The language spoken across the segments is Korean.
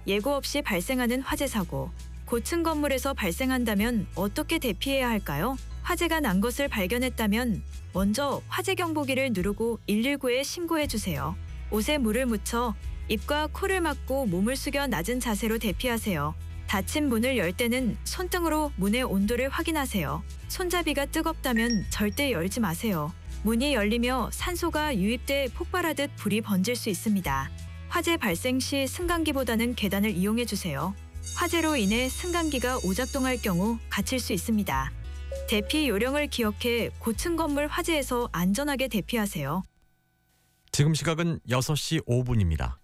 예고 없이 발생하는 화재 사고. 고층 건물에서 발생한다면 어떻게 대피해야 할까요? 화재가 난 것을 발견했다면 먼저 화재 경보기를 누르고 119에 신고해 주세요. 옷에 물을 묻혀 입과 코를 막고 몸을 숙여 낮은 자세로 대피하세요. 닫힌 문을 열 때는 손등으로 문의 온도를 확인하세요. 손잡이가 뜨겁다면 절대 열지 마세요. 문이 열리며 산소가 유입돼 폭발하듯 불이 번질 수 있습니다. 화재 발생 시 승강기보다는 계단을 이용해 주세요. 화재로 인해 승강기가 오작동할 경우 갇힐 수 있습니다. 대피 요령을 기억해 고층 건물 화재에서 안전하게 대피하세요. 지금 시각은 6시 5분입니다.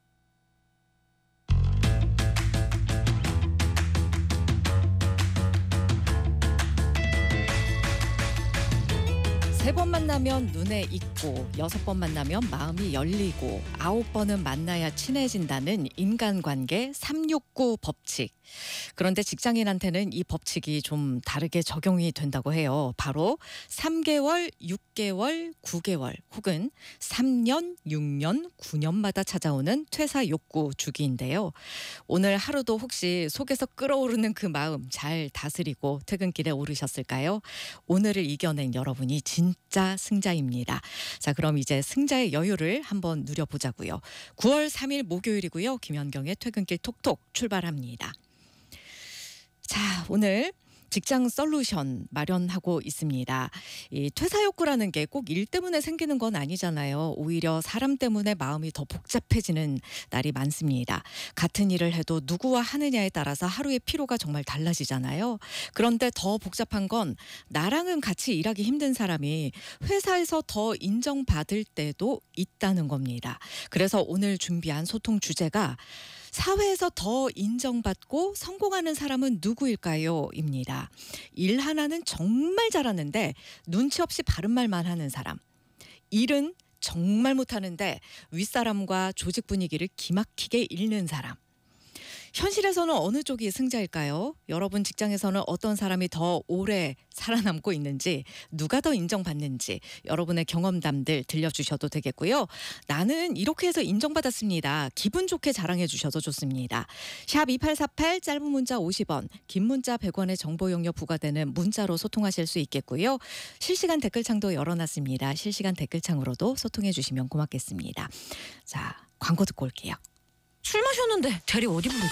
세 번 만나면 눈에 익고 6번 만나면 마음이 열리고 9번은 만나야 친해진다는 인간관계 369 법칙. 그런데 직장인한테는 이 법칙이 좀 다르게 적용이 된다고 해요. 바로 3개월, 6개월, 9개월 혹은 3년, 6년, 9년마다 찾아오는 퇴사 욕구 주기인데요. 오늘 하루도 혹시 속에서 끓어오르는 그 마음 잘 다스리고 퇴근길에 오르셨을까요? 오늘을 이겨낸 여러분이 진짜 승자입니다. 자, 그럼 이제 승자의 여유를 한번 누려보자고요. 9월 3일 목요일이고요. 김현경의 퇴근길 톡톡 출발합니다. 자, 오늘 직장 솔루션 마련하고 있습니다. 이 퇴사 욕구라는 게 꼭 일 때문에 생기는 건 아니잖아요. 오히려 사람 때문에 마음이 더 복잡해지는 날이 많습니다. 같은 일을 해도 누구와 하느냐에 따라서 하루의 피로가 정말 달라지잖아요. 그런데 더 복잡한 건 나랑은 같이 일하기 힘든 사람이 회사에서 더 인정받을 때도 있다는 겁니다. 그래서 오늘 준비한 소통 주제가 사회에서 더 인정받고 성공하는 사람은 누구일까요? 입니다. 일 하나는 정말 잘하는데 눈치 없이 바른 말만 하는 사람. 일은 정말 못하는데 윗사람과 조직 분위기를 기막히게 읽는 사람. 현실에서는 어느 쪽이 승자일까요? 여러분 직장에서는 어떤 사람이 더 오래 살아남고 있는지, 누가 더 인정받는지 여러분의 경험담들 들려주셔도 되겠고요. 나는 이렇게 해서 인정받았습니다. 기분 좋게 자랑해 주셔도 좋습니다. 샵 2848 짧은 문자 50원, 긴 문자 100원의 정보 용료 부과되는 문자로 소통하실 수 있겠고요. 실시간 댓글창도 열어놨습니다. 실시간 댓글창으로도 소통해 주시면 고맙겠습니다. 자, 광고 듣고 올게요. 술 마셨는데 대리 어디 부르지?